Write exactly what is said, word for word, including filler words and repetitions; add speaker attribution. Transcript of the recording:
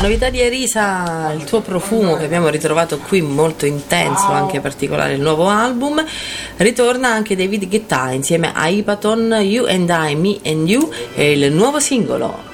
Speaker 1: Novità di Elisa, il tuo profumo che abbiamo ritrovato qui, molto intenso, anche particolare il nuovo album. Ritorna anche David Guetta insieme a Ipaton, You and I, Me and You, e il nuovo singolo